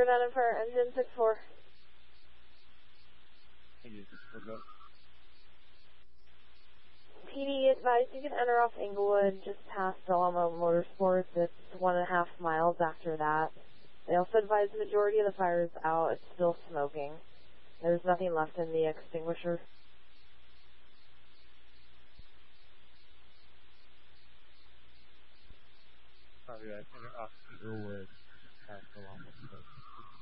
We're down in fire, engine 6-4. PD advised you can enter off Inglewood just past Alamo Motorsports. It's 1.5 miles after that. They also advised the majority of the fire is out. It's still smoking. There's nothing left in the extinguisher. Copy that. Enter off Inglewood past Alamo Motorsports.